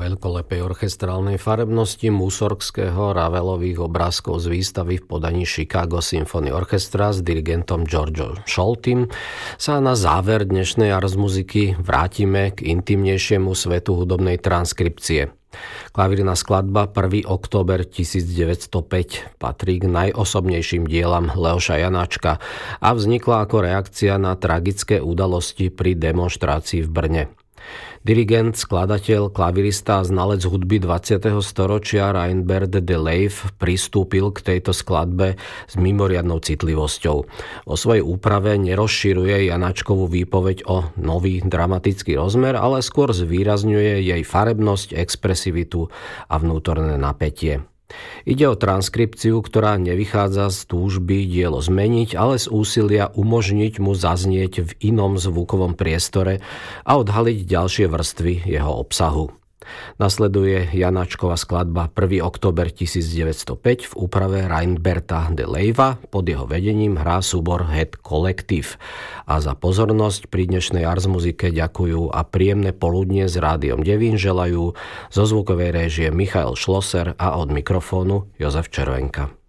veľkolepej orchestrálnej farebnosti Mussorgského Ravelových obrázkov z výstavy v podaní Chicago Symphony Orchestra s dirigentom Giorgio Scholtim sa na záver dnešnej Ars muziky vrátime k intimnejšiemu svetu hudobnej transkripcie. Klavírna skladba 1. október 1905 patrí k najosobnejším dielam Leoša Janáčka a vznikla ako reakcia na tragické udalosti pri demonštrácii v Brne. Dirigent, skladateľ, klavirista a znalec hudby 20. storočia Reinbert de Leeuw pristúpil k tejto skladbe s mimoriadnou citlivosťou. Vo svojej úprave nerozširuje Janáčkovú výpoveď o nový dramatický rozmer, ale skôr zvýrazňuje jej farebnosť, expresivitu a vnútorné napätie. Ide o transkripciu, ktorá nevychádza z túžby dielo zmeniť, ale z úsilia umožniť mu zaznieť v inom zvukovom priestore a odhaliť ďalšie vrstvy jeho obsahu. Nasleduje Janáčkova skladba 1. október 1905 v úprave Reinberta de Leeuwa, pod jeho vedením hrá súbor Het Collective. A za pozornosť pri dnešnej Ars muzike ďakujú a príjemné poludnie s Rádiom Devín želajú zo zvukovej réžie Michael Schlosser a od mikrofónu Jozef Červenka.